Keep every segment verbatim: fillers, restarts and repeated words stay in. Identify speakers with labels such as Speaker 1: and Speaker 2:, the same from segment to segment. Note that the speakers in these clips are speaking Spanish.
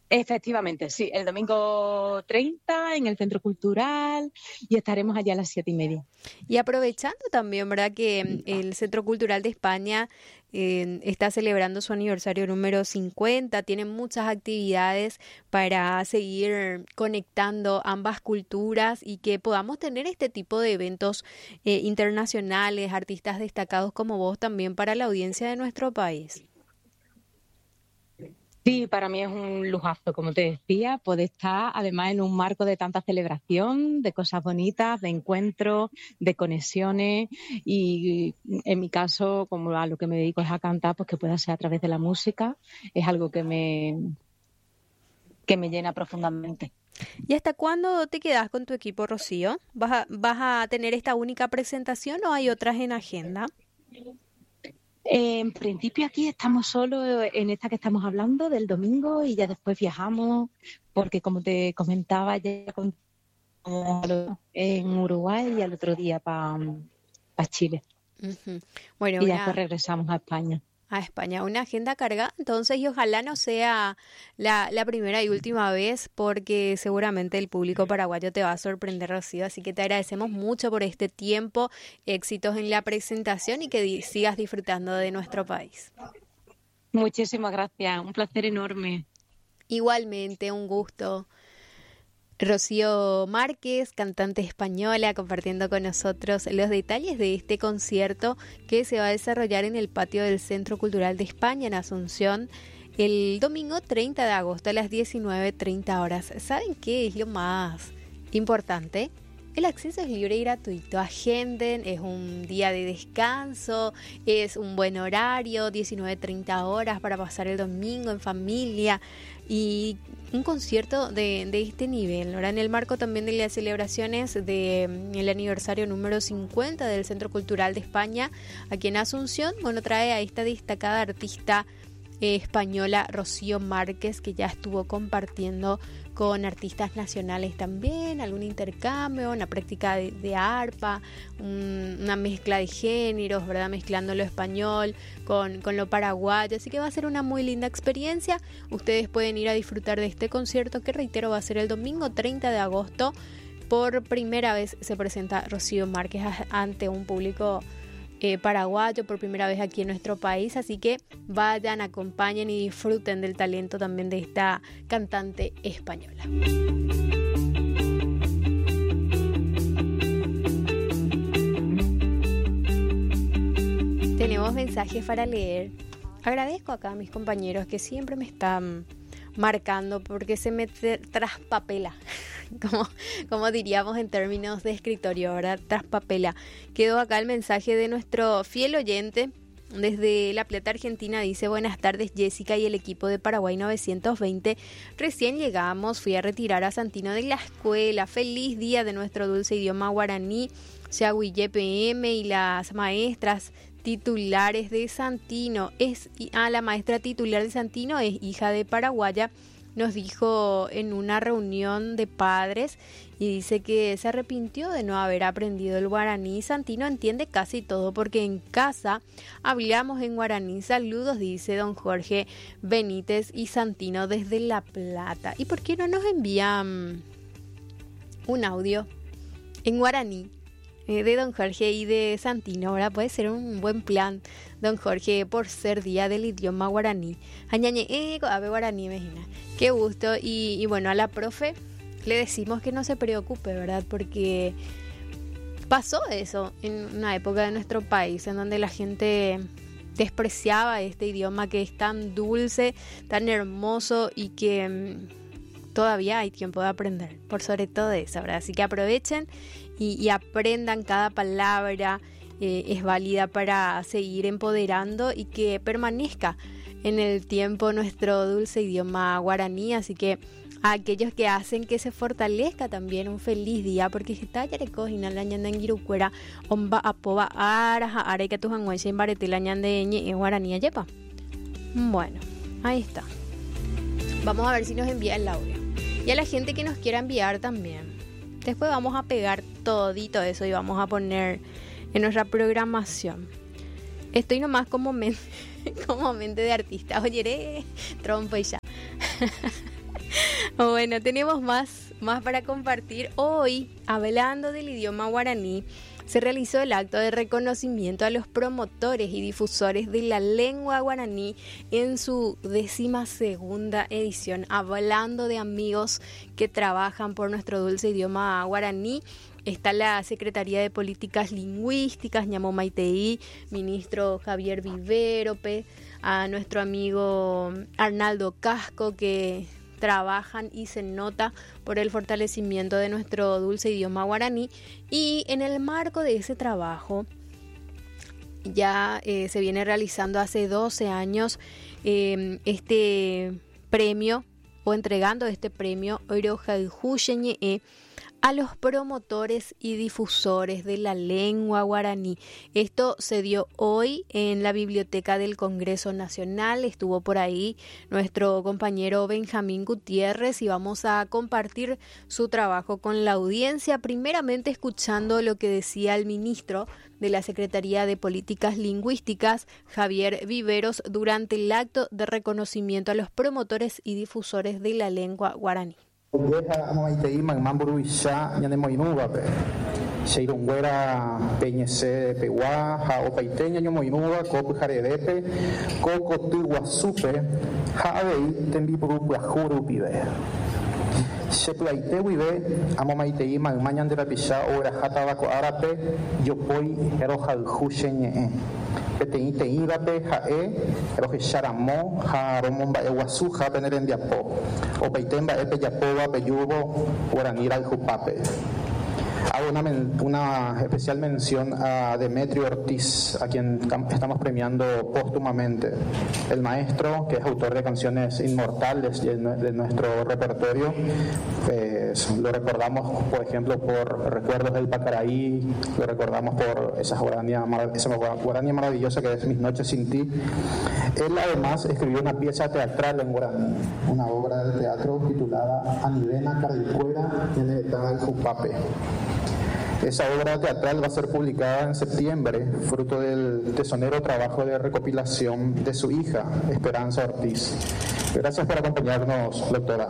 Speaker 1: Efectivamente, sí, el domingo treinta en el Centro Cultural y estaremos allá a las siete y media.
Speaker 2: Y aprovechando también, ¿verdad? Que el Centro Cultural de España eh, está celebrando su aniversario número cincuenta, tiene muchas actividades para seguir conectando ambas culturas y que podamos tener este tipo de eventos eh, internacionales, artistas destacados como vos también para la audiencia de nuestro país.
Speaker 1: Sí, para mí es un lujazo, como te decía, poder estar además en un marco de tanta celebración, de cosas bonitas, de encuentros, de conexiones y en mi caso, como a lo que me dedico es a cantar, pues que pueda ser a través de la música, es algo que me, que me llena profundamente.
Speaker 2: ¿Y hasta cuándo te quedas con tu equipo, Rocío? ¿Vas a, vas a tener esta única presentación o hay otras en agenda?
Speaker 1: En principio aquí estamos solo en esta que estamos hablando del domingo y ya después viajamos porque como te comentaba ya con- en Uruguay y al otro día para Chile
Speaker 2: Ujú. Bueno,
Speaker 1: y ya después
Speaker 2: una
Speaker 1: regresamos a España.
Speaker 2: a España, una agenda cargada, entonces, y ojalá no sea la, la primera y última vez, porque seguramente el público paraguayo te va a sorprender, Rocío. Así que te agradecemos mucho por este tiempo, éxitos en la presentación y que di- sigas disfrutando de nuestro país.
Speaker 1: Muchísimas gracias, un placer enorme.
Speaker 2: Igualmente, un gusto. Rocío Márquez, cantante española, compartiendo con nosotros los detalles de este concierto que se va a desarrollar en el patio del Centro Cultural de España en Asunción el domingo treinta de agosto a las diecinueve treinta horas. ¿Saben qué es lo más importante? El acceso es libre y gratuito. Agenden, es un día de descanso, es un buen horario, diecinueve treinta horas para pasar el domingo en familia y un concierto de, de este nivel, ¿verdad? En el marco también de las celebraciones del aniversario número cincuenta del Centro Cultural de España, aquí en Asunción, bueno, trae a esta destacada artista eh, española Rocío Márquez, que ya estuvo compartiendo con artistas nacionales también, algún intercambio, una práctica de, de arpa, un, una mezcla de géneros, ¿verdad? Mezclando lo español con, con lo paraguayo, así que va a ser una muy linda experiencia. Ustedes pueden ir a disfrutar de este concierto que, reitero, va a ser el domingo treinta de agosto. Por primera vez se presenta Rocío Márquez ante un público Eh, paraguayo por primera vez aquí en nuestro país, así que vayan, acompañen y disfruten del talento también de esta cantante española. Tenemos mensajes para leer. Agradezco acá a mis compañeros que siempre me están marcando porque se me traspapela, como, como diríamos en términos de escritorio, ¿verdad? Traspapela. Quedó acá el mensaje de nuestro fiel oyente desde La Plata, Argentina. Dice: buenas tardes, Jessica y el equipo de Paraguay novecientos veinte. Recién llegamos, fui a retirar a Santino de la escuela. Feliz día de nuestro dulce idioma guaraní. Xahuille P M y las maestras titulares de Santino. Es ah, la maestra titular de Santino es hija de paraguaya, nos dijo en una reunión de padres, y dice que se arrepintió de no haber aprendido el guaraní. Santino entiende casi todo porque en casa hablamos en guaraní. Saludos, dice don Jorge Benítez y Santino desde La Plata. ¿Y por qué no nos envían un audio en guaraní de don Jorge y de Santino? Ahora puede ser un buen plan, don Jorge, por ser día del idioma guaraní. Añañe, eh, ave guaraní, imagina. Qué gusto. Y, y bueno, a la profe le decimos que no se preocupe, ¿verdad? Porque pasó eso en una época de nuestro país en donde la gente despreciaba este idioma que es tan dulce, tan hermoso y que mmm, todavía hay tiempo de aprender, por sobre todo eso, ¿verdad? Así que aprovechen y, y aprendan cada palabra, eh, es válida para seguir empoderando y que permanezca en el tiempo nuestro dulce idioma guaraní. Así que a aquellos que hacen que se fortalezca también un feliz día, porque si está yareco y la ñanda en girucuera omba apoba araja areca tu hanguense en barete la ñande en guaraní ayepa. Bueno, ahí está. Vamos a ver si nos envía el audio. Y a la gente que nos quiera enviar también. Después vamos a pegar todito eso y vamos a poner en nuestra programación. Estoy nomás como mente, como mente de artista. Oyeré, trompo y ya. Bueno, tenemos más, más para compartir. Hoy, hablando del idioma guaraní, se realizó el acto de reconocimiento a los promotores y difusores de la lengua guaraní en su décima segunda edición. Hablando de amigos que trabajan por nuestro dulce idioma guaraní, está la Secretaría de Políticas Lingüísticas, Ñamo Maiteí, ministro Javier Viverope, a nuestro amigo Arnaldo Casco, que trabajan y se nota por el fortalecimiento de nuestro dulce idioma guaraní. Y en el marco de ese trabajo ya eh, se viene realizando hace doce años eh, este premio, o entregando este premio Orojaljuxeñe a los promotores y difusores de la lengua guaraní. Esto se dio hoy en la Biblioteca del Congreso Nacional. Estuvo por ahí nuestro compañero Benjamín Gutiérrez y vamos a compartir su trabajo con la audiencia, primeramente escuchando lo que decía el ministro de la Secretaría de Políticas Lingüísticas, Javier Viveros, durante el acto de reconocimiento a los promotores y difusores de la lengua guaraní.
Speaker 3: Deja amaitei magmamburu isha ñanemoinúvape cheirunguera peñese pegua ha opaiteña ñomoinúva ko pyharevépe ko koty guasúpe ha avei tembipuru pyahúru pive chepyaite guive amomaitei magma ñanderapicha oguerahátavako árape jopói rohayhu ñe'ẽ peteĩ teĩvape ha'e rohecharamo ha romomba'e guasu ha penerembiapo opaite mba'e pejapóva pejúvo guarani rayhupápe. Hago una, men- una especial mención a Demetrio Ortiz, a quien estamos premiando póstumamente. El maestro, que es autor de canciones inmortales de, de nuestro repertorio, pues, lo recordamos, por ejemplo, por Recuerdos del Pacaraí, lo recordamos por esa guaraní, esa guaraní maravillosa que es Mis Noches Sin Ti. Él además escribió una pieza teatral en guaraní, una obra de teatro titulada Anivena Cardicuera y Anetá el Jupape. Esa obra teatral va a ser publicada en septiembre, fruto del tesonero trabajo de recopilación de su hija, Esperanza Ortiz. Gracias por acompañarnos, doctora.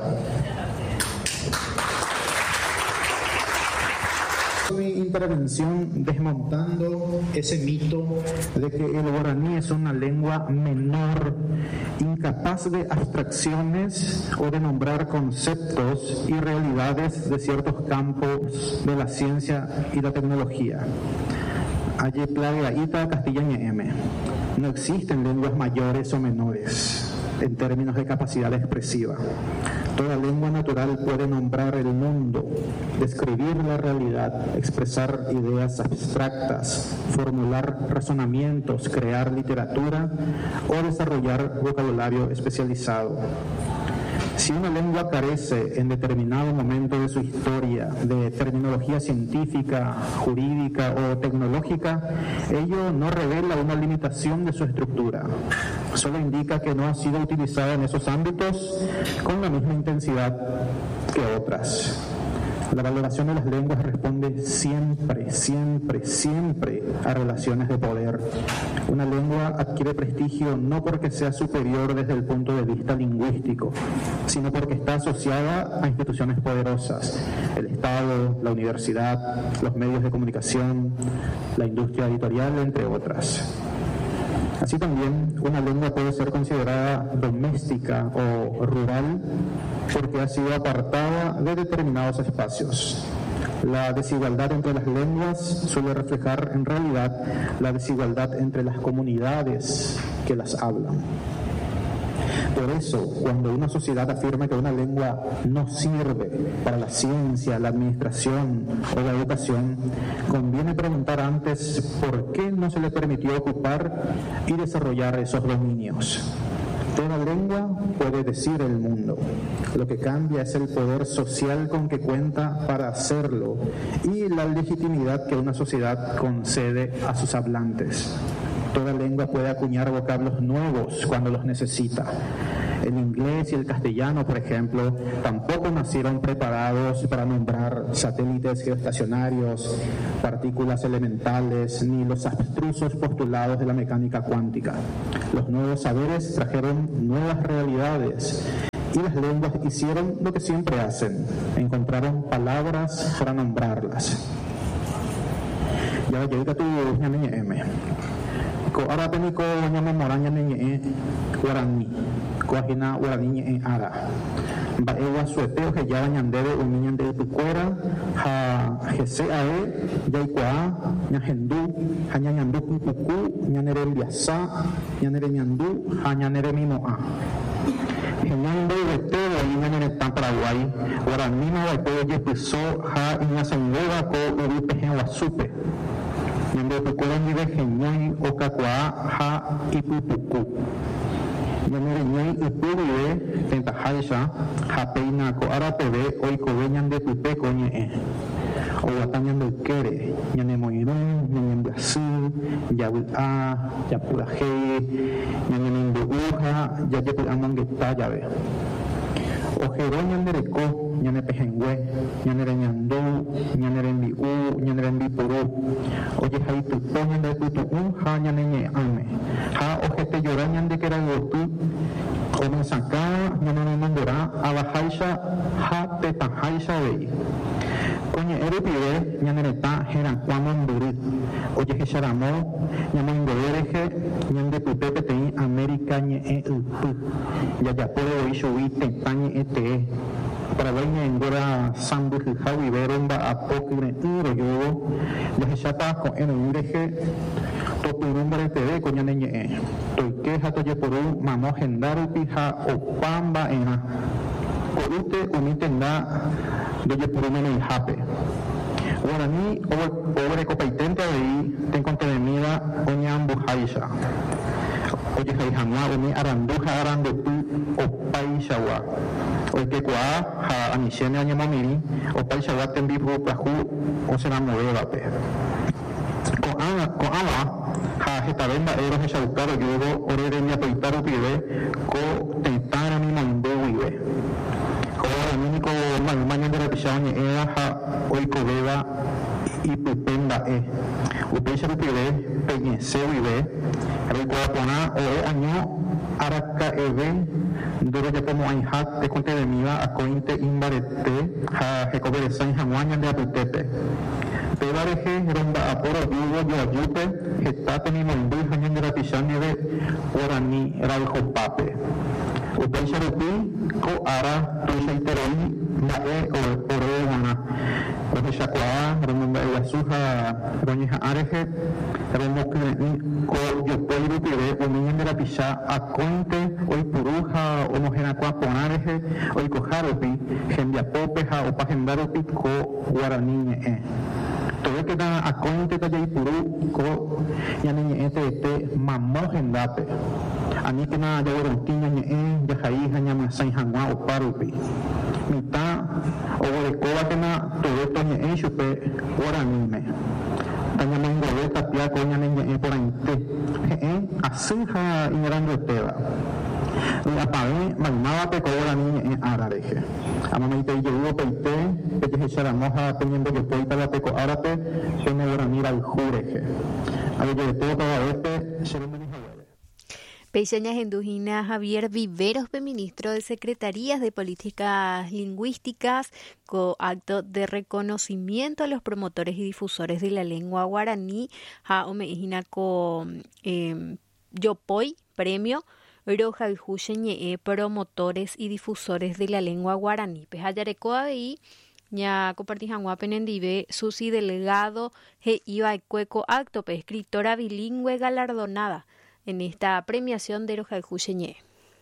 Speaker 3: Mi intervención desmontando ese mito de que el guaraní es una lengua menor, incapaz de abstracciones o de nombrar conceptos y realidades de ciertos campos de la ciencia y la tecnología. Aye plaga ita Castilla M. No existen lenguas mayores o menores en términos de capacidad expresiva. Toda lengua natural puede nombrar el mundo, describir la realidad, expresar ideas abstractas, formular razonamientos, crear literatura o desarrollar vocabulario especializado. Si una lengua carece en determinado momento de su historia de terminología científica, jurídica o tecnológica, ello no revela una limitación de su estructura. Solo indica que no ha sido utilizada en esos ámbitos con la misma intensidad que otras. La valoración de las lenguas responde siempre, siempre, siempre a relaciones de poder. Una lengua adquiere prestigio no porque sea superior desde el punto de vista lingüístico, sino porque está asociada a instituciones poderosas: el Estado, la universidad, los medios de comunicación, la industria editorial, entre otras. Así también, una lengua puede ser considerada doméstica o rural porque ha sido apartada de determinados espacios. La desigualdad entre las lenguas suele reflejar en realidad la desigualdad entre las comunidades que las hablan. Por eso, cuando una sociedad afirma que una lengua no sirve para la ciencia, la administración o la educación, conviene preguntar antes por qué no se le permitió ocupar y desarrollar esos dominios. Toda lengua puede decir el mundo. Lo que cambia es el poder social con que cuenta para hacerlo y la legitimidad que una sociedad concede a sus hablantes. Toda lengua puede acuñar vocablos nuevos cuando los necesita. El inglés y el castellano, por ejemplo, tampoco nacieron preparados para nombrar satélites geoestacionarios, partículas elementales, ni los abstrusos postulados de la mecánica cuántica. Los nuevos saberes trajeron nuevas realidades y las lenguas hicieron lo que siempre hacen, encontraron palabras para nombrarlas. Ya llega tu ñane M. Ko ara peni ko ñame moraña ne guaraní. Ko ajina guaraní en ara. Ba ewa sueteo que ya ñandebe un niño de tucuera ha jese ae ya ikwa ña hendu ha ña ñandu kuku ña nere biasa ña nere ñandu ha ña nere mimoa. Ñande de todo y ña nere tan Paraguay guaraní no va todo ye puso ha ña songoga ko urupe en wasupe. Ñande tucuera ni de geñoi o kakwa ha ipupuku. Ñanereñai ypýrive tentaháicha ha péina ko árape oikove ñandepupe ko ñe'ẽ oguata ñandeykére ñanemoirũ ñañembyasy javy'a japy'ahéi ñañemimby'ũ ha jajepy'a mongeta jave ohero ñandereko ñanepehengue ñanereñandu ñanerembi'u ñanerembipuru ojehaitypo ñandepytu'ũ ha ñaneñe'ãme ha ohetejora ñandekerayvoty omesãka ñaneremondera avaháicha ha tetãháicha avei koñe'ẽ rupive ñaneretã herakuã mombyry ojehecharamo ñamoingoverehe ñandepype peteĩ América ñe'ẽ ypy jajapórevoi chugui tetã ñe'ẽtee Paraguay ñaenguéra sãmbyhyha guive romba'apokyre'ỹ rojóvo jahechápa ko'ẽrõirehe topyru mbareteve ko ñane ñe'ẽ toike ha tojeporu mamo henda rupi ha opa mba'erã ko'ýte umi tenda ndojeporu meneihápe guarani oguerekopaiténte avei tenkontevemíva oñeambuháicha ojehai hag̃ua umi arandu ha arandepy opaichagua oikekuaa ha anichéne añemomiri opaichagua tembipu pyahu osẽramovévape ko'ãva ha hetave mba'e rohechauka rojóvo orerembiapoita rupive ko tetã remimoĩmby guive oguaraníniko mayma ñanderapicha oñe'ẽva ha oikovéva ipype mba'e upéicha rupive peñese guive roikuaa porã oe año araka'eve ndorojapomo'ãiha tekontevemíva akóinte imbarete ha hekoveresãi hag̃ua ñandeapytépe péva rehe romba'apo rojúvo joajúpe heta temimoĩmby ha ñanderapicha ñeve guarani rayhopápe upéicha rupi ko ára tuichaiterei mba'e ore g̃uarã rohechakuaa romomba'eguasu ha roñeha'ã rehe romokyre'ỹ ko jopói rupive umi ñanderapicha akóinte oipuru ha omohẽrakua porã rehe oikoha rupi hembiapópe ha opa henda rupi ko guarani ñe'ẽ tove que akóinte tajaipuru ko ñane ñe'ẽ teete mamo hendápe aníkena jaguerontĩ ñañe'ẽ jahai ha ñamyasãi hag̃ua opa rupi mitã oguerekóvatena tove toñe'ẽ chupe guaraníme tañamoingove tapia ko ñane ñe'ẽ porãite he'ẽ asy ha iñeranduetéva vy'apavẽ maymávape ko guarani ñe'ẽ ára rehe amameiteijeyvopeite pejehecharamo ha peñembojopóitavape ko árape pene guarani rayhu rehe avejevetévapavavépe cheremonihaguére.
Speaker 2: Peichaña Hendujina Javier Viveros, ministro de Secretarías de Políticas Lingüísticas, con acto de reconocimiento a los promotores y difusores de la lengua guaraní, ha omehina con eh, Yopoi, premio Rojajucheñe, promotores y difusores de la lengua guaraní. Pejayarecoa ahí, ya compartijan guapenendive, Susi Delgado, he iba cueco acto, escritora bilingüe galardonada en esta premiación de Rojajucheñe.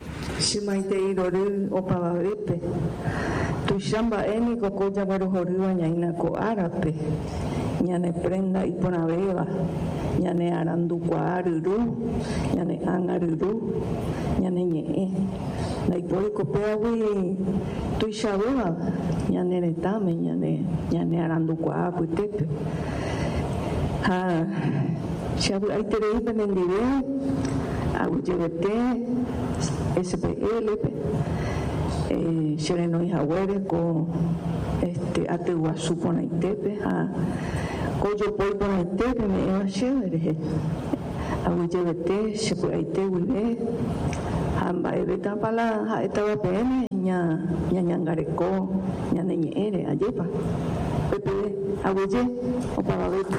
Speaker 4: Shimaiteirori opavavepe tuichamba eni kokoja varohoriwa ñaina ko árape ñane prenda iponaveva ñane arandukuaa ryru ñane ág̃a ryru ñane ñe'ẽ ndaipóri kopeagui tuichavýva ñane retãme ñane ñane arandukuaa apytépe ha chavy'aiterei penendive aguyjevete S P L eh, Cherenoihaguére ko este atyguasu porãitépe ha ko jopói porãitépe me'ẽva chéverehe aguyjevete chepy'aite guive ha mba'eve tápala ha'etavapeẽme ña ñañangareco ña neñere ayepa pepe aguille o pavabepe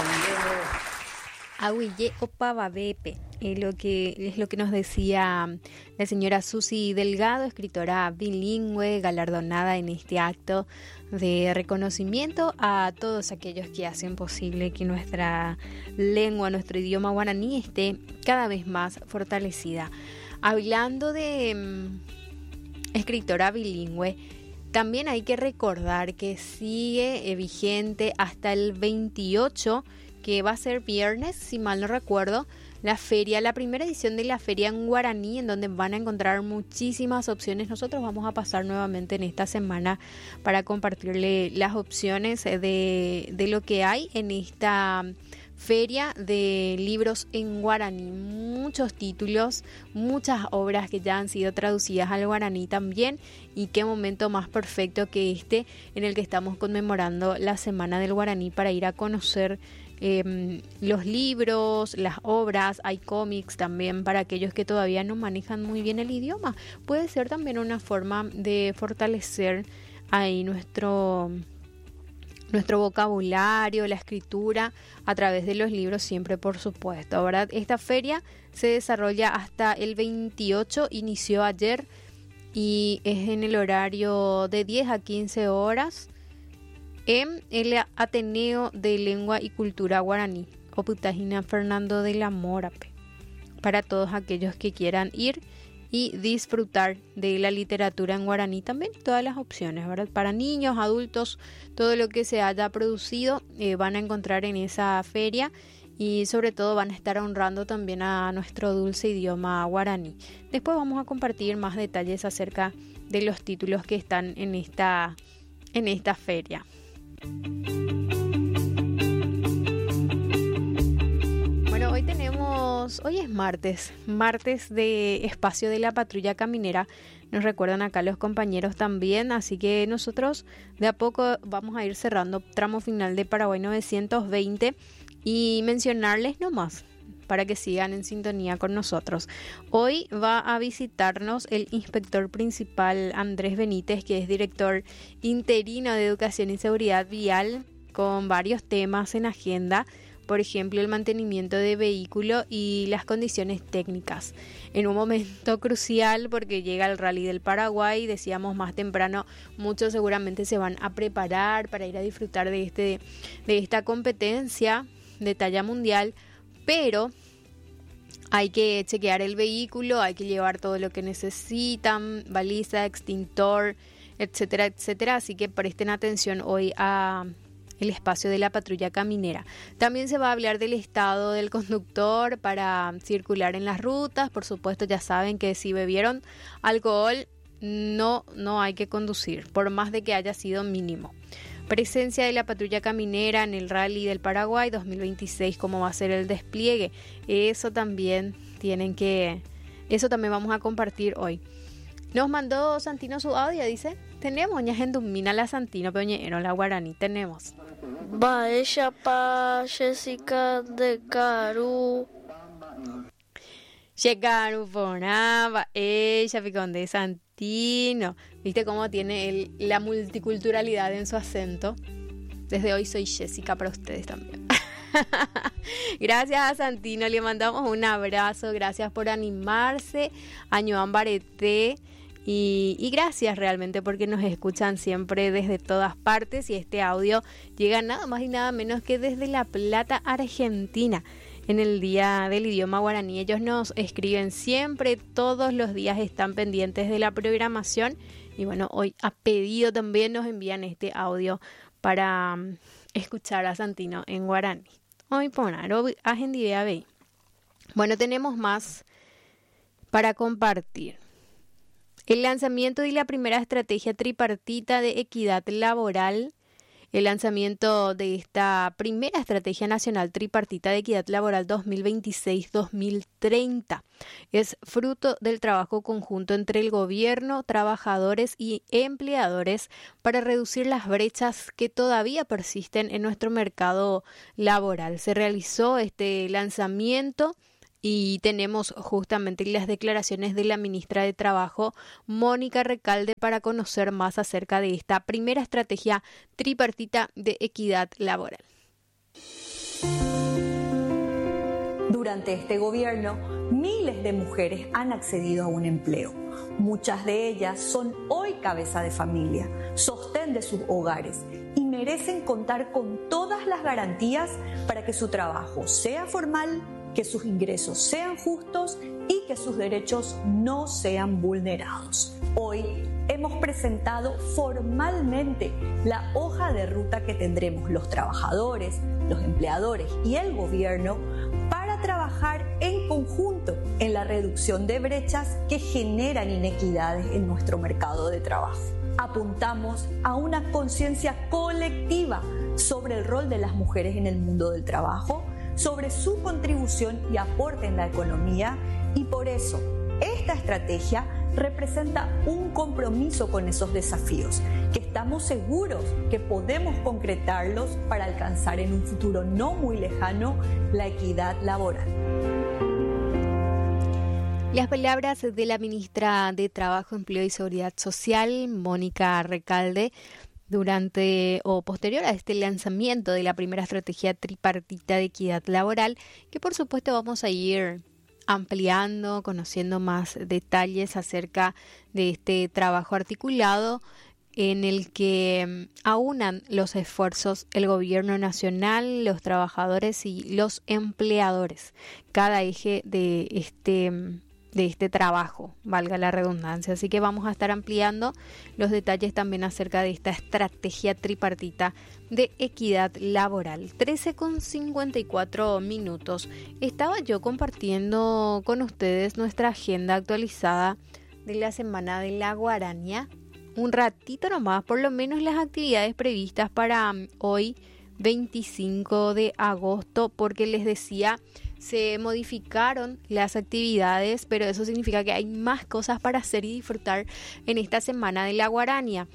Speaker 2: Aguille o pavabepe es lo que es lo que nos decía la señora Susi Delgado, escritora bilingüe galardonada en este acto de reconocimiento a todos aquellos que hacen posible que nuestra lengua, nuestro idioma guaraní esté cada vez más fortalecida. Hablando de um, escritora bilingüe, también hay que recordar que sigue eh, vigente hasta el veintiocho, que va a ser viernes, si mal no recuerdo, la feria, la primera edición de la feria en guaraní, en donde van a encontrar muchísimas opciones. Nosotros vamos a pasar nuevamente en esta semana para compartirle las opciones de, de lo que hay en esta feria de libros en guaraní. Muchos títulos, muchas obras que ya han sido traducidas al guaraní también, y qué momento más perfecto que este en el que estamos conmemorando la Semana del Guaraní para ir a conocer Eh, los libros, las obras. Hay cómics también para aquellos que todavía no manejan muy bien el idioma. Puede ser también una forma de fortalecer ahí nuestro, nuestro vocabulario, la escritura a través de los libros, siempre por supuesto. Ahora, esta feria se desarrolla hasta el veintiocho, inició ayer y es en el horario de diez a quince horas. En el Ateneo de Lengua y Cultura Guaraní, Oputagina Fernando de la Mora, para todos aquellos que quieran ir y disfrutar de la literatura en guaraní. También todas las opciones, ¿verdad? Para niños, adultos, todo lo que se haya producido eh, van a encontrar en esa feria, y sobre todo van a estar honrando también a nuestro dulce idioma guaraní. Después vamos a compartir más detalles acerca de los títulos que están en esta, en esta feria. Bueno, hoy tenemos, hoy es martes, martes de espacio de la patrulla caminera. Nos recuerdan acá los compañeros también, así que nosotros de a poco vamos a ir cerrando tramo final de Paraguay novecientos veinte y mencionarles nomás para que sigan en sintonía con nosotros. Hoy va a visitarnos el inspector principal Andrés Benítez, que es director interino de Educación y Seguridad Vial, con varios temas en agenda, por ejemplo, el mantenimiento de vehículo y las condiciones técnicas. En un momento crucial, porque llega el Rally del Paraguay, decíamos más temprano, muchos seguramente se van a preparar para ir a disfrutar de, este, de esta competencia de talla mundial, pero hay que chequear el vehículo, hay que llevar todo lo que necesitan, baliza, extintor, etcétera, etcétera. Así que presten atención hoy a el espacio de la patrulla caminera. También se va a hablar del estado del conductor para circular en las rutas. Por supuesto, ya saben que si bebieron alcohol, no, no hay que conducir, por más de que haya sido mínimo. Presencia de la patrulla caminera en el Rally del Paraguay dos mil veintiséis, cómo va a ser el despliegue. Eso también tienen que, eso también vamos a compartir hoy. Nos mandó Santino su audio, dice, tenemos ña gendumina la Santino peñero la guaraní, tenemos.
Speaker 5: Va ella pa Jessica de Caru.
Speaker 2: Llegaron por nada, ella picón de Santino. ¿Viste cómo tiene el, la multiculturalidad en su acento? Desde hoy soy Jessica para ustedes también. Gracias a Santino, le mandamos un abrazo. Gracias por animarse a Ñuan Bareté. Y, y gracias realmente porque nos escuchan siempre desde todas partes. Y este audio llega nada más y nada menos que desde La Plata, Argentina. En el Día del Idioma Guaraní, ellos nos escriben siempre, todos los días están pendientes de la programación. Y bueno, hoy a pedido también nos envían este audio para um, escuchar a Santino en guaraní. Hoy poner agendidea ve. Bueno, tenemos más para compartir. El lanzamiento de la primera estrategia tripartita de equidad laboral. El lanzamiento de esta primera Estrategia Nacional Tripartita de Equidad Laboral dos mil veintiséis dos mil treinta es fruto del trabajo conjunto entre el gobierno, trabajadores y empleadores para reducir las brechas que todavía persisten en nuestro mercado laboral. Se realizó este lanzamiento Y tenemos justamente las declaraciones de la ministra de Trabajo, Mónica Recalde, para conocer más acerca de esta primera estrategia tripartita de equidad laboral.
Speaker 6: Durante este gobierno, miles de mujeres han accedido a un empleo. Muchas de ellas son hoy cabeza de familia, sostén de sus hogares y merecen contar con todas las garantías para que su trabajo sea formal, que sus ingresos sean justos y que sus derechos no sean vulnerados. Hoy hemos presentado formalmente la hoja de ruta que tendremos los trabajadores, los empleadores y el gobierno para trabajar en conjunto en la reducción de brechas que generan inequidades en nuestro mercado de trabajo. Apuntamos a una conciencia colectiva sobre el rol de las mujeres en el mundo del trabajo, sobre su contribución y aporte en la economía, y por eso esta estrategia representa un compromiso con esos desafíos, que estamos seguros que podemos concretarlos para alcanzar en un futuro no muy lejano la equidad laboral.
Speaker 2: Las palabras de la ministra de Trabajo, Empleo y Seguridad Social, Mónica Recalde, durante o posterior a este lanzamiento de la primera estrategia tripartita de equidad laboral, que por supuesto vamos a ir ampliando, conociendo más detalles acerca de este trabajo articulado en el que aunan los esfuerzos el gobierno nacional, los trabajadores y los empleadores, cada eje de este de este trabajo, valga la redundancia. Así que vamos a estar ampliando los detalles también acerca de esta estrategia tripartita de equidad laboral. trece con cincuenta y cuatro minutos. Estaba yo compartiendo con ustedes nuestra agenda actualizada de la Semana de la Guarania. Un ratito nomás, por lo menos las actividades previstas para hoy, veinticinco de agosto, porque les decía, se modificaron las actividades, pero eso significa que hay más cosas para hacer y disfrutar en esta Semana de la Guarania.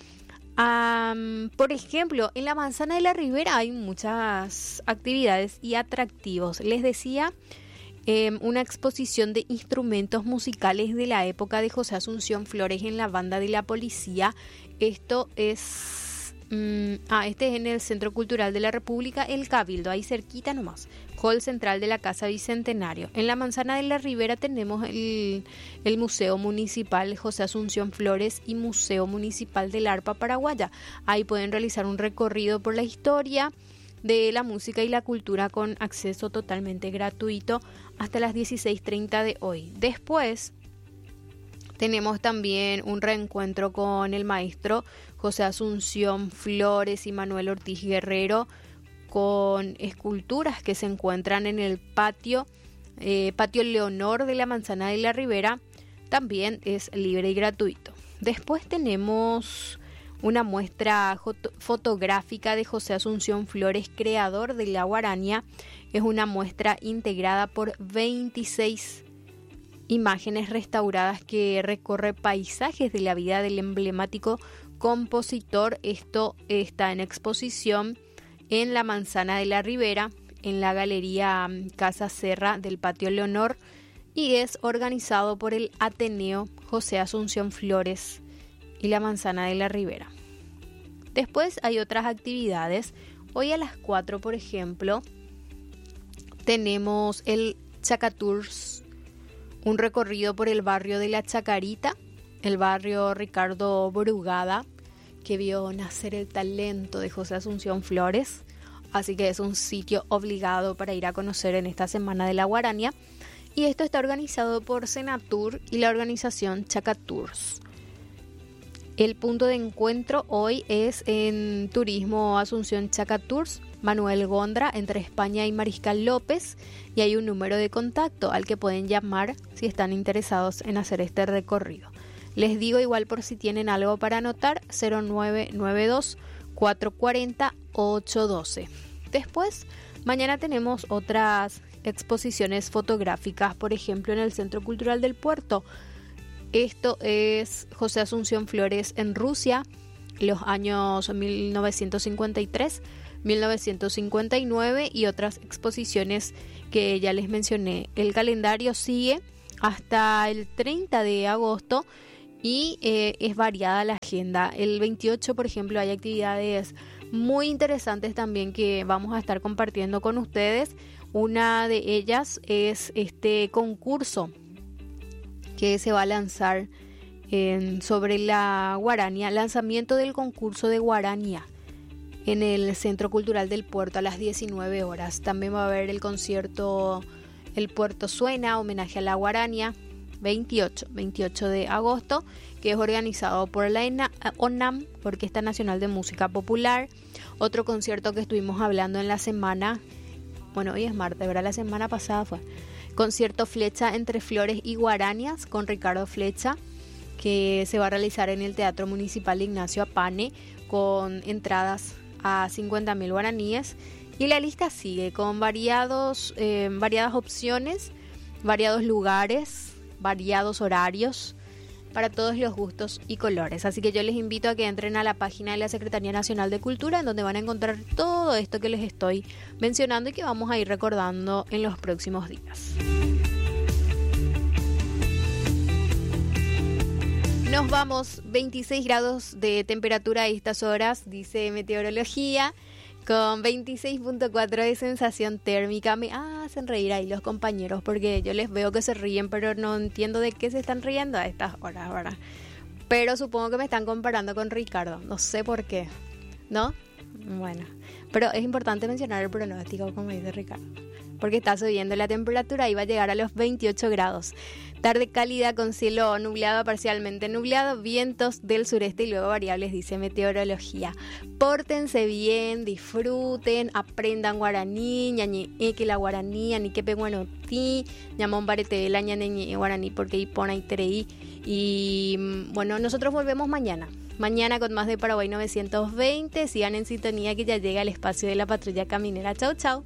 Speaker 2: Um, por ejemplo, en la Manzana de la Ribera hay muchas actividades y atractivos. Les decía, eh, una exposición de instrumentos musicales de la época de José Asunción Flores en la banda de la policía. Esto es... Um, ah, este es en el Centro Cultural de la República, el Cabildo, ahí cerquita nomás. Hall central de la Casa Bicentenario. En la Manzana de la Ribera tenemos el, el Museo Municipal José Asunción Flores y Museo Municipal del Arpa Paraguaya. Ahí pueden realizar un recorrido por la historia de la música y la cultura con acceso totalmente gratuito hasta las dieciséis treinta de hoy. Después tenemos también un reencuentro con el maestro José Asunción Flores y Manuel Ortiz Guerrero, con esculturas que se encuentran en el patio, eh, patio Leonor de la Manzana de la Ribera. También es libre y gratuito. Después tenemos una muestra fotográfica de José Asunción Flores, creador de la Guarania. Es una muestra integrada por veintiséis imágenes restauradas que recorre paisajes de la vida del emblemático compositor. Esto está en exposición en la Manzana de la Ribera, en la Galería Casa Serra del Patio Leonor, y es organizado por el Ateneo José Asunción Flores y la Manzana de la Ribera. Después hay otras actividades. Hoy a las cuatro, por ejemplo, tenemos el Chacatours, un recorrido por el barrio de La Chacarita, el barrio Ricardo Brugada, que vio nacer el talento de José Asunción Flores, así que es un sitio obligado para ir a conocer en esta Semana de la Guarania, y esto está organizado por Senatur y la organización Chacatours. El punto de encuentro hoy es en Turismo Asunción Chacatours, Manuel Gondra, entre España y Mariscal López, y hay un número de contacto al que pueden llamar si están interesados en hacer este recorrido. Les digo igual por si tienen algo para anotar, cero nueve nueve dos, cuatro cuatro cero, ocho uno dos. Después, mañana tenemos otras exposiciones fotográficas, por ejemplo en el Centro Cultural del Puerto. Esto es José Asunción Flores en Rusia, los años mil novecientos cincuenta y tres, mil novecientos cincuenta y nueve y otras exposiciones que ya les mencioné. El calendario sigue hasta el treinta de agosto y eh, es variada la agenda. El veintiocho, por ejemplo, hay actividades muy interesantes también que vamos a estar compartiendo con ustedes. Una de ellas es este concurso que se va a lanzar en, sobre la guarania, lanzamiento del concurso de guarania en el Centro Cultural del Puerto a las diecinueve horas. También va a haber el concierto El Puerto Suena, homenaje a la guarania, veintiocho de agosto, que es organizado por la ONAM, Orquesta Nacional de Música Popular. Otro concierto que estuvimos hablando en la semana, bueno, hoy es martes, ¿verdad? La semana pasada fue concierto Flecha entre Flores y Guaranias con Ricardo Flecha, que se va a realizar en el Teatro Municipal Ignacio Apane con entradas a cincuenta mil guaraníes. Y la lista sigue con variados, eh, variadas opciones, variados lugares, variados horarios para todos los gustos y colores. Así que yo les invito a que entren a la página de la Secretaría Nacional de Cultura, en donde van a encontrar todo esto que les estoy mencionando y que vamos a ir recordando en los próximos días. Nos vamos, veintiséis grados de temperatura a estas horas, dice Meteorología, con veintiséis punto cuatro de sensación térmica. Me hacen reír ahí los compañeros porque yo les veo que se ríen, pero no entiendo de qué se están riendo a estas horas, ¿verdad? Pero supongo que me están comparando con Ricardo, no sé por qué, ¿no? Bueno, pero es importante mencionar el pronóstico, como dice Ricardo, porque está subiendo la temperatura y va a llegar a los veintiocho grados. Tarde cálida con cielo nublado, parcialmente nublado, vientos del sureste y luego variables, dice Meteorología. Pórtense bien, disfruten, aprendan guaraní, ñañe que la guaraní, ni que peguanoti, ñamón barete la ñañe guaraní, porque ipona y tereí. Y bueno, nosotros volvemos mañana. Mañana con más de Paraguay novecientos veinte. Sigan en sintonía que ya llega el espacio de la patrulla caminera. Chau, chau.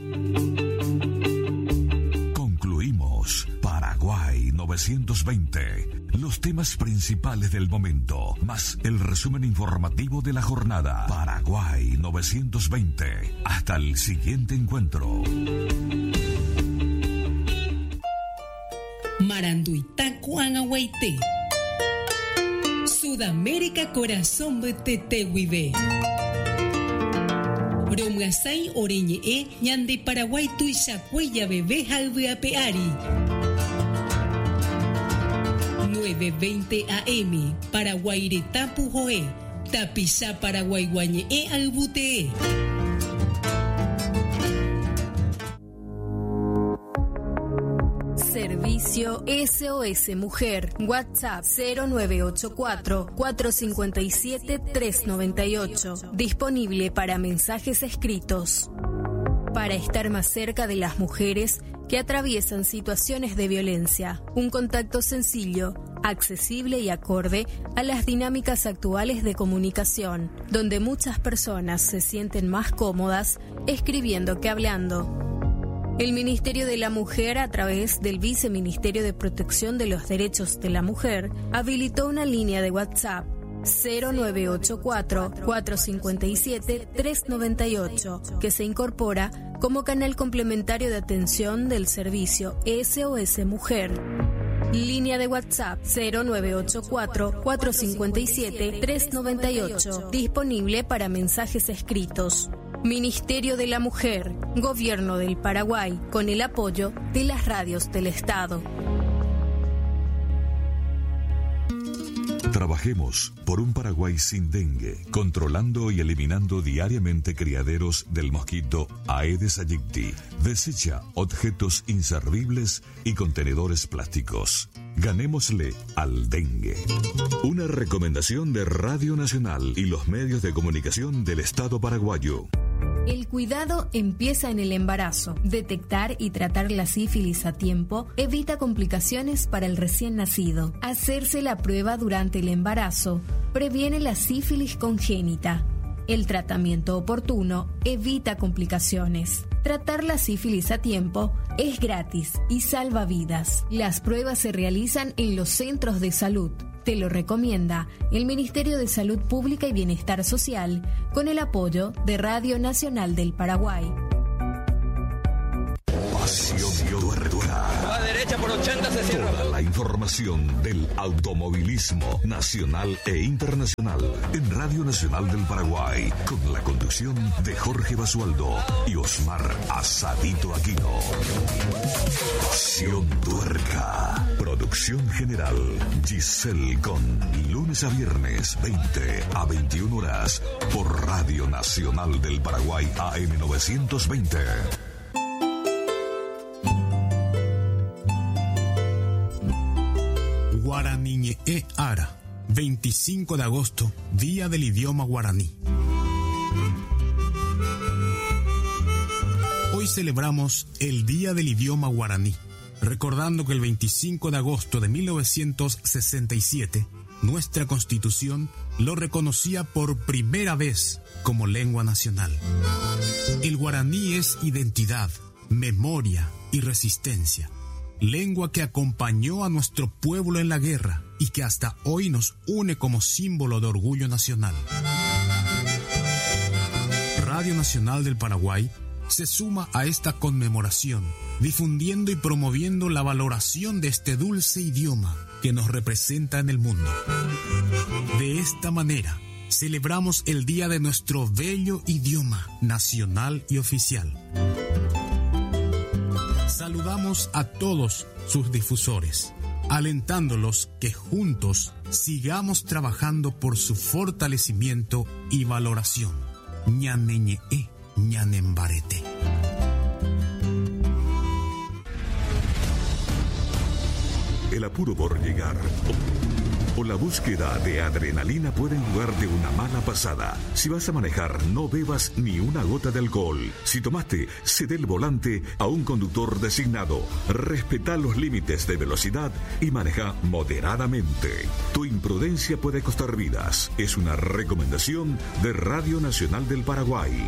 Speaker 7: Concluimos Paraguay novecientos veinte. Los temas principales del momento, más el resumen informativo de la jornada. Paraguay novecientos veinte. Hasta el siguiente encuentro.
Speaker 8: Maranduita Cuanahuaité. Sudamérica Corazón Betetehuibe. Romgasay Oreñe Ñande Paraguay Tuichacuella Bebé Jalbeapeari. nueve veinte A M Paraguaireta Pujoe. Tapiza Paraguay Guañe Albutee.
Speaker 9: Servicio S O S Mujer. WhatsApp cero nueve ocho cuatro, cuatro cinco siete, tres nueve ocho. Disponible para mensajes escritos. Para estar más cerca de las mujeres que atraviesan situaciones de violencia. Un contacto sencillo, accesible y acorde a las dinámicas actuales de comunicación, donde muchas personas se sienten más cómodas escribiendo que hablando. El Ministerio de la Mujer, a través del Viceministerio de Protección de los Derechos de la Mujer, habilitó una línea de WhatsApp cero nueve ocho cuatro, cuatro cinco siete, tres nueve ocho, que se incorpora como canal complementario de atención del servicio S O S Mujer. Línea de WhatsApp cero nueve ocho cuatro, cuatro cinco siete, tres nueve ocho, disponible para mensajes escritos. Ministerio de la Mujer, Gobierno del Paraguay, con el apoyo de las radios del Estado.
Speaker 7: Trabajemos por un Paraguay sin dengue, controlando y eliminando diariamente criaderos del mosquito Aedes aegypti. Desecha objetos inservibles y contenedores plásticos. Ganémosle al dengue. Una recomendación de Radio Nacional y los medios de comunicación del Estado paraguayo.
Speaker 9: El cuidado empieza en el embarazo. Detectar y tratar la sífilis a tiempo evita complicaciones para el recién nacido. Hacerse la prueba durante el embarazo previene la sífilis congénita. El tratamiento oportuno evita complicaciones. Tratar la sífilis a tiempo es gratis y salva vidas. Las pruebas se realizan en los centros de salud. Te lo recomienda el Ministerio de Salud Pública y Bienestar Social con el apoyo de Radio Nacional del Paraguay.
Speaker 7: Pasión Tuerca.
Speaker 10: A derecha por ochenta se cierra.
Speaker 7: Toda la información del automovilismo nacional e internacional en Radio Nacional del Paraguay, con la conducción de Jorge Basualdo y Osmar Asadito Aquino. Pasión Tuerca. Producción general Giselle Con. Lunes a viernes, veinte a veintiuna horas, por Radio Nacional del Paraguay A M novecientos veinte.
Speaker 11: Guaraniñe e Ara, veinticinco de agosto, Día del Idioma Guaraní. Hoy celebramos el Día del Idioma Guaraní, recordando que el veinticinco de agosto de mil novecientos sesenta y siete, nuestra Constitución lo reconocía por primera vez como lengua nacional. El guaraní es identidad, memoria y resistencia. Lengua que acompañó a nuestro pueblo en la guerra y que hasta hoy nos une como símbolo de orgullo nacional. Radio Nacional del Paraguay se suma a esta conmemoración, difundiendo y promoviendo la valoración de este dulce idioma que nos representa en el mundo. De esta manera, celebramos el día de nuestro bello idioma nacional y oficial. Saludamos a todos sus difusores, alentándolos que juntos sigamos trabajando por su fortalecimiento y valoración. Ñaneñe e ñanembarete.
Speaker 7: El apuro por llegar o la búsqueda de adrenalina pueden jugarte una mala pasada. Si vas a manejar, no bebas ni una gota de alcohol. Si tomaste, cede el volante a un conductor designado. Respeta los límites de velocidad y maneja moderadamente. Tu imprudencia puede costar vidas. Es una recomendación de Radio Nacional del Paraguay.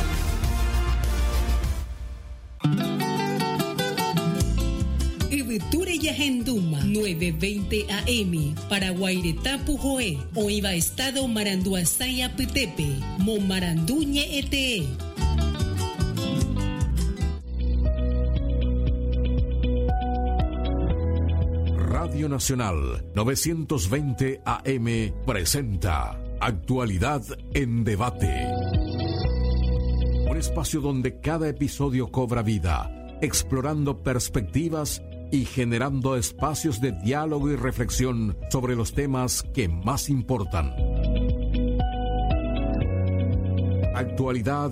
Speaker 8: Eveture Yahenduma, nueve veinte A M, Paraguairetapu Joe, Oiva Estado Maranduasaya Petepe, Momaranduñe Ete.
Speaker 12: Radio Nacional novecientos veinte A M presenta Actualidad en Debate. Un espacio donde cada episodio cobra vida, explorando perspectivas y generando espacios de diálogo y reflexión sobre los temas que más importan. Actualidad